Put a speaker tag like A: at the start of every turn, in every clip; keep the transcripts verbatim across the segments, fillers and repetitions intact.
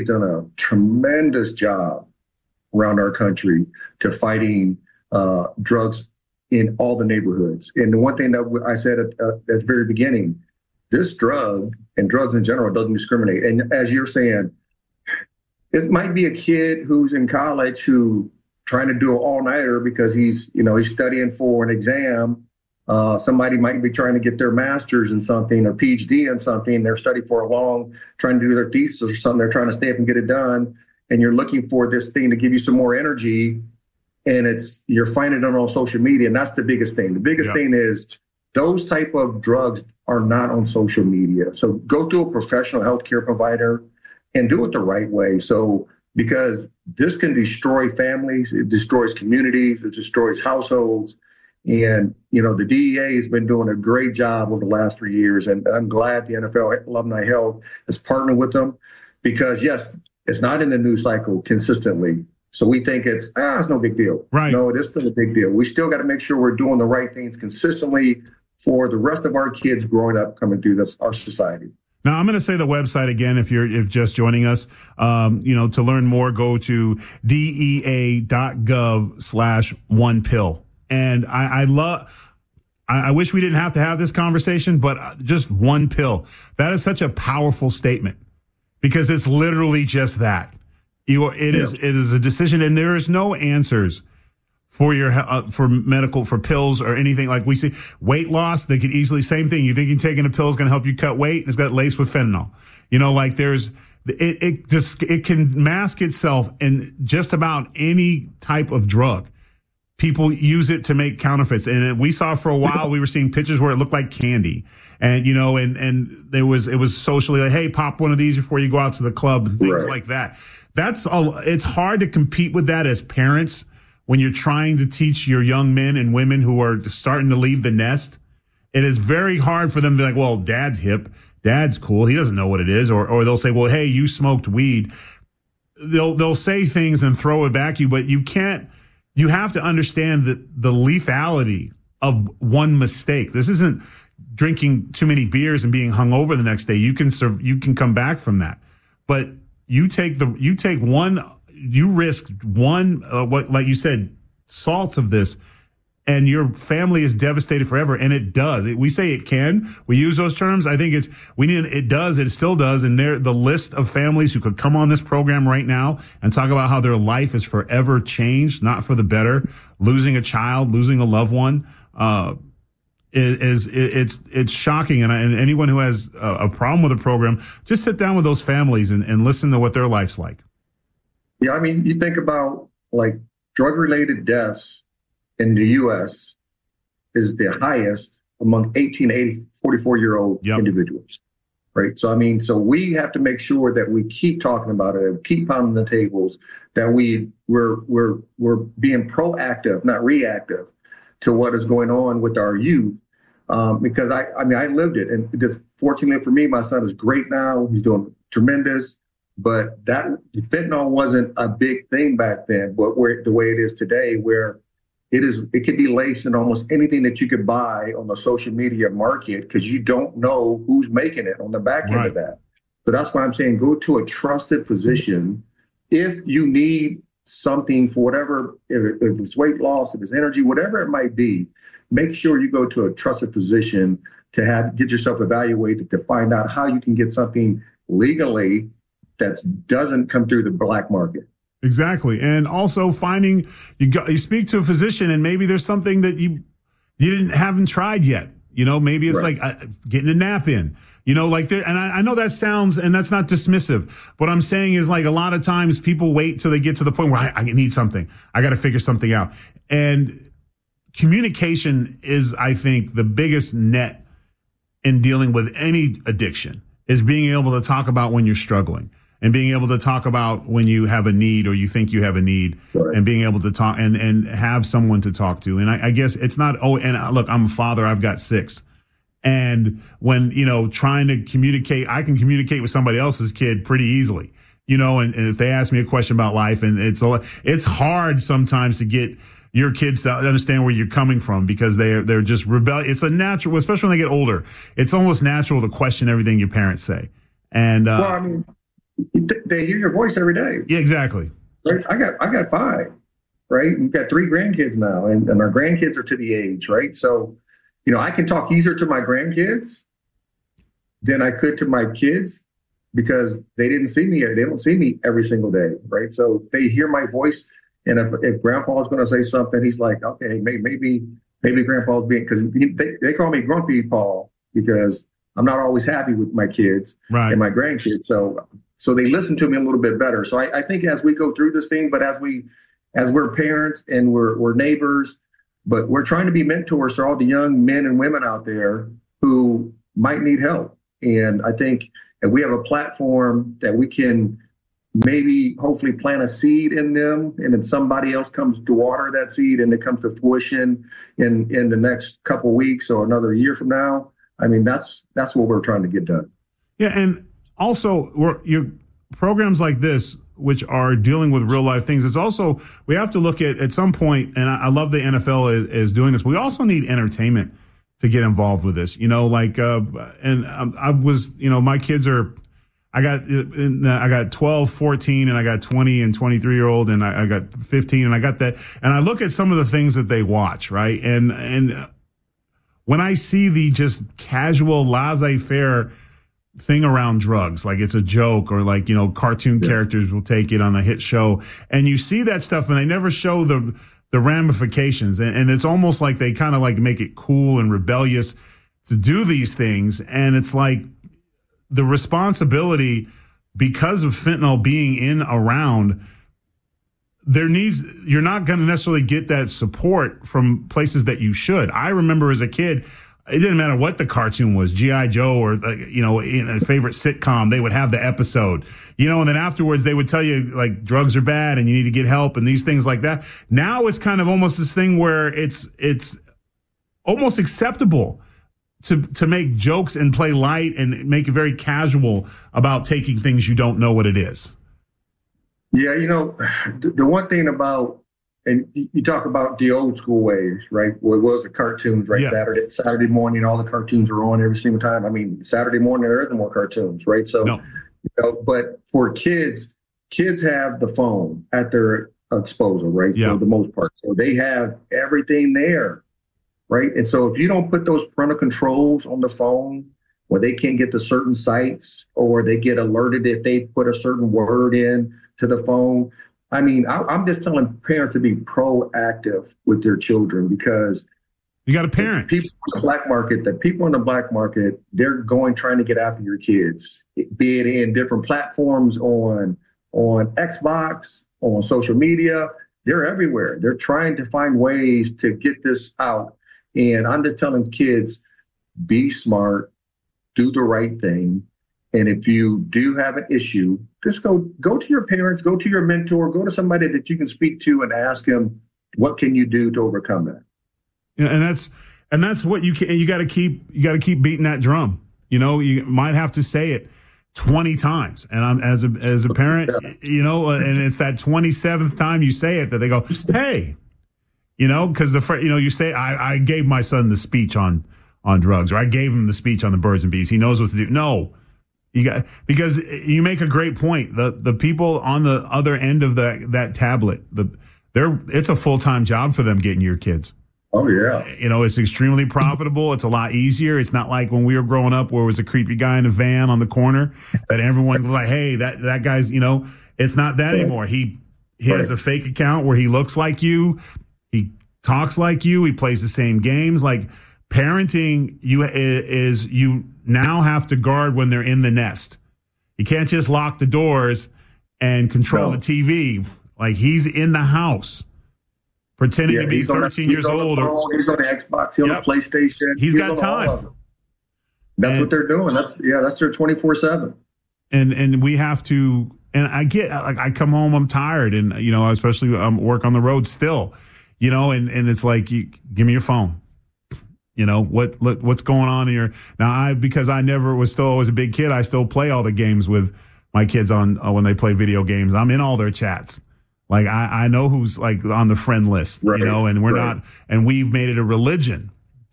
A: has done a tremendous job around our country to fighting uh, drugs in all the neighborhoods. And the one thing that I said at, uh, at the very beginning, this drug and drugs in general doesn't discriminate. And as you're saying, it might be a kid who's in college who trying to do an all-nighter because he's, you know, he's studying for an exam. Uh, somebody might be trying to get their master's in something or P H D in something. They're studying for a long, trying to do their thesis or something. They're trying to stay up and get it done. And you're looking for this thing to give you some more energy. And it's, you're finding it on social media. And that's the biggest thing. The biggest yeah. thing is those type of drugs are not on social media. So go to a professional healthcare provider and do it the right way. So, because this can destroy families, it destroys communities, it destroys households. And, you know, the D E A has been doing a great job over the last three years. And I'm glad the N F L Alumni Health has partnered with them because, yes, it's not in the news cycle consistently. So we think it's, ah, it's no big deal.
B: Right.
A: No, it is still a big deal. We still got to make sure we're doing the right things consistently for the rest of our kids growing up coming through this, our society.
B: Now, I'm going to say the website again if you're if just joining us. Um, you know, to learn more, go to dea.gov slash one pill. And I, I love, I, I wish we didn't have to have this conversation, but just one pill. That is such a powerful statement because it's literally just that. You, it yeah. is, it is a decision, and there is no answers for your uh, for medical for pills or anything. Like we see weight loss, they could easily same thing. You think you're taking a pill is going to help you cut weight, and it's got laced with fentanyl. You know, like there's it, it just it can mask itself in just about any type of drug. People use it to make counterfeits, and we saw for a while we were seeing pictures where it looked like candy, and you know, and and there was it was socially like, hey, pop one of these before you go out to the club, and things right. like that. That's all. It's hard to compete with that as parents. When you're trying to teach your young men and women who are starting to leave the nest, it is very hard for them to be like, well, dad's hip, dad's cool, he doesn't know what it is. Or or they'll say, well, hey, you smoked weed. They'll they'll say things and throw it back at you, but you can't, you have to understand that the lethality of one mistake. This isn't drinking too many beers and being hungover the next day. You can serve, you can come back from that. But you take the you take one you risk one, uh, what, like you said, salts of this, and your family is devastated forever. And it does. It, we say it can. We use those terms. I think it's, we need, it does. It still does. And there, the list of families who could come on this program right now and talk about how their life is forever changed, not for the better, losing a child, losing a loved one, uh, is, is it's, it's shocking. And, I, and anyone who has a, a problem with the program, just sit down with those families and, and listen to what their life's like.
A: Yeah, I mean, you think about like drug-related deaths in the U S is the highest among eighteen to forty-four-year-old yep. individuals, right? So, I mean, so we have to make sure that we keep talking about it, keep pounding the tables, that we, we're, we're, we're being proactive, not reactive to what is going on with our youth. Um, because I, I mean, I lived it, and just fortunately for me, my son is great now. He's doing tremendous. But that fentanyl wasn't a big thing back then, but where the way it is today, where it is, it can be laced in almost anything that you could buy on the social media market because you don't know who's making it on the back end right. of that. So that's why I'm saying go to a trusted physician if you need something for whatever, if, if it's weight loss, if it's energy, whatever it might be. Make sure you go to a trusted physician to have get yourself evaluated to find out how you can get something legally that doesn't come through the black market.
B: Exactly. And also finding, you go, you speak to a physician and maybe there's something that you you didn't haven't tried yet. You know, maybe it's right. like uh, getting a nap in, you know, like there, and I, I know that sounds, and that's not dismissive. What I'm saying is like a lot of times people wait till they get to the point where I, I need something. I got to figure something out. And communication is, I think, the biggest net in dealing with any addiction is being able to talk about when you're struggling. And being able to talk about when you have a need or you think you have a need right. and being able to talk and, and have someone to talk to. And I, I guess it's not, oh, and look, I'm a father, I've got six. And when, you know, trying to communicate, I can communicate with somebody else's kid pretty easily, you know, and, and if they ask me a question about life, and it's, it's hard sometimes to get your kids to understand where you're coming from because they're, they're just rebellious. It's a natural, especially when they get older, it's almost natural to question everything your parents say. And, uh,
A: well, I mean, They hear your voice every day.
B: Yeah, exactly.
A: Right? I got I got five. Right? We've got three grandkids now, and, and our grandkids are to the age. Right? So, you know, I can talk easier to my grandkids than I could to my kids because they didn't see me. They don't see me every single day. Right? So they hear my voice, and if if Grandpa's going to say something, he's like, okay, maybe maybe maybe Grandpa's being because they they call me Grumpy Paul because I'm not always happy with my kids
B: Right.
A: and my grandkids. So so they listen to me a little bit better. So I, I think as we go through this thing, but as we as we're parents and we're we're neighbors, but we're trying to be mentors to all the young men and women out there who might need help. And I think if we have a platform that we can maybe hopefully plant a seed in them, and then somebody else comes to water that seed and it comes to fruition in in the next couple of weeks or another year from now. I mean, that's that's what we're trying to get done.
B: Yeah, and also we're, your programs like this, which are dealing with real life things, it's also we have to look at at some point, and I, I love the N F L is, is doing this. We also need entertainment to get involved with this. You know, like uh, and um, I was, you know, my kids are. I got I got twelve, fourteen, and I got twenty and twenty-three year old, and I, I got fifteen, and I got that. And I look at some of the things that they watch, right? And and when I see the just casual laissez-faire thing around drugs, like it's a joke, or like, you know, cartoon yeah. characters will take it on a hit show, and you see that stuff, and they never show the the ramifications, and, and it's almost like they kind of like make it cool and rebellious to do these things, and it's like. The responsibility, because of fentanyl being in around, there needs, you're not going to necessarily get that support from places that you should. I remember as a kid, it didn't matter what the cartoon was, G I. Joe or, you know, in a favorite sitcom, they would have the episode, you know, and then afterwards they would tell you like drugs are bad and you need to get help and these things like that. Now it's kind of almost this thing where it's, it's almost acceptable to to make jokes and play light and make it very casual about taking things you don't know what it is.
A: Yeah, you know, the, the one thing about, and you talk about the old school ways, right? Well, it was the cartoons, right? Yeah. Saturday Saturday morning, all the cartoons are on every single time. I mean, Saturday morning, there isn't more cartoons, right? So, no. you know, but for kids, kids have the phone at their disposal, right?
B: Yeah.
A: For the most part. So they have everything there. Right. And so if you don't put those parental controls on the phone where they can't get to certain sites or they get alerted if they put a certain word in to the phone. I mean, I, I'm just telling parents to be proactive with their children because
B: you got a parent.
A: People in the black market, the people in the black market, they're going trying to get after your kids, be it in different platforms on on Xbox, on social media. They're everywhere. They're trying to find ways to get this out. And I'm just telling kids, be smart, do the right thing. And if you do have an issue, just go go to your parents, go to your mentor, go to somebody that you can speak to and ask them, what can you do to overcome that?
B: Yeah, and that's and that's what you can. You got to keep you got to keep beating that drum. You know, you might have to say it twenty times. And I'm as a as a parent, yeah. you know, and it's that twenty-seventh time you say it that they go, hey. You know, because the you know you say I, I gave my son the speech on on drugs, or I gave him the speech on the birds and bees. He knows what to do. No, you got because you make a great point. The the people on the other end of that that tablet, the they're it's a full time job for them getting your kids.
A: Oh yeah,
B: you know it's extremely profitable. It's a lot easier. It's not like when we were growing up where it was a creepy guy in a van on the corner that everyone was like, hey, that that guy's you know. It's not that right. anymore. He he right. has a fake account where he looks like you. He talks like you. He plays the same games. Like parenting, you is you now have to guard when they're in the nest. You can't just lock the doors and control no. the T V. Like he's in the house, pretending yeah, to be thirteen
A: the,
B: years old.
A: Phone, or, he's on the Xbox. He's yep. on the PlayStation.
B: He's, he's got time.
A: That's and, what they're doing. That's yeah. That's their twenty-four seven.
B: And and we have to. And I get like I come home, I'm tired, and you know, especially um, work on the road still. You know, and, and it's like, you, give me your phone. You know, what, what what's going on here? Now, I because I never was still always a big kid, I still play all the games with my kids on uh, when they play video games. I'm in all their chats. Like, I, I know who's, like, on the friend list, right, you know, and we're right. not, and we've made it a religion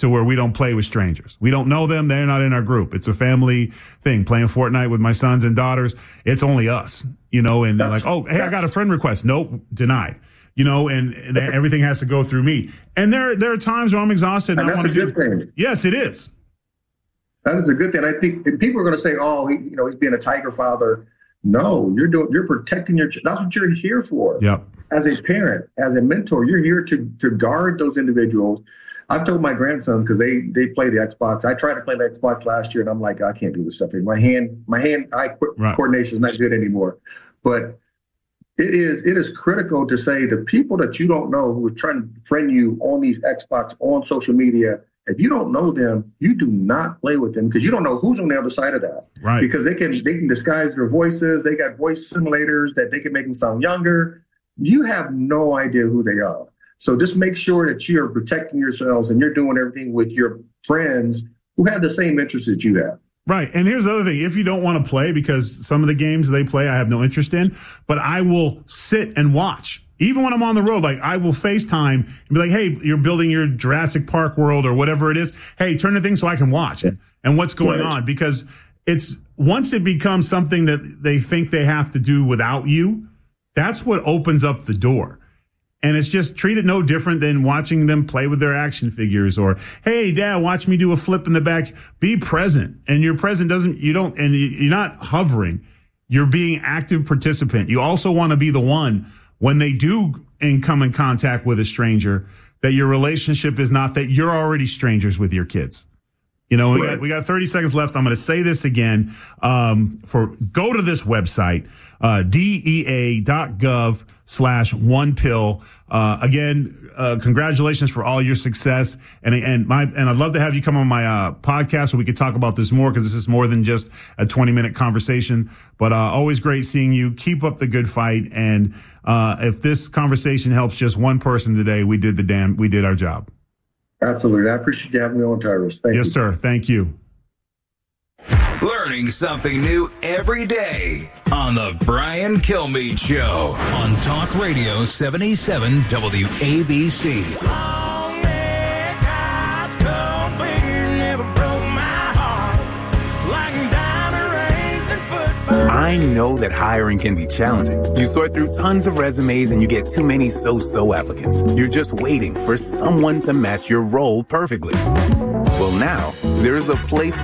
B: to where we don't play with strangers. We don't know them. They're not in our group. It's a family thing. Playing Fortnite with my sons and daughters, it's only us, you know, and they're like, oh, hey, I got a friend request. Nope, denied. You know, and, and everything has to go through me. And there, there are times where I'm exhausted and,
A: and
B: I want to do.
A: Thing.
B: Yes, it is.
A: That is a good thing. I think people are going to say, "Oh, he, you know, he's being a tiger father." No, you're doing. You're protecting your. That's what you're here for.
B: Yep.
A: As a parent, as a mentor, you're here to to guard those individuals. I've told my grandsons because they they play the Xbox. I tried to play the Xbox last year, and I'm like, I can't do this stuff. My hand, my hand eye co-
B: right.
A: coordination is not good anymore. But it is it is critical to say the people that you don't know who are trying to friend you on these Xbox, on social media. If you don't know them, you do not play with them because you don't know who's on the other side of that.
B: Right.
A: Because they can they can disguise their voices. They got voice simulators that they can make them sound younger. You have no idea who they are. So just make sure that you're protecting yourselves and you're doing everything with your friends who have the same interests that you have.
B: Right. And here's the other thing. If you don't want to play, because some of the games they play I have no interest in, but I will sit and watch. Even when I'm on the road, like I will FaceTime and be like, hey, you're building your Jurassic Park world or whatever it is. Hey, turn the thing so I can watch it and what's going
A: right.
B: on. Because it's once it becomes something that they think they have to do without you, that's what opens up the door. And it's just treat it no different than watching them play with their action figures or, hey, Dad, watch me do a flip in the back. Be present. And your present doesn't, you don't, and you're not hovering. You're being active participant. You also want to be the one when they do in come in contact with a stranger, that your relationship is not that you're already strangers with your kids. You know, we got, we got thirty seconds left. I'm going to say this again. Um, for go to this website, uh, dea.gov slash one pill. Uh, again, uh, congratulations for all your success. And, and my, and I'd love to have you come on my, uh, podcast so we could talk about this more because this is more than just a twenty minute conversation, but, uh, always great seeing you. Keep up the good fight. And, uh, if this conversation helps just one person today, we did the damn, we did our job.
A: Absolutely. I appreciate you having me on, Tyrus. Thank
B: yes,
A: you.
B: Yes, sir. Thank you.
C: Learning something new every day on the Brian Kilmeade Show on Talk Radio seventy-seven W A B C.
D: I know that hiring can be challenging. You sort through tons of resumes and you get too many so-so applicants. You're just waiting for someone to match your role perfectly. Well, now, there's a place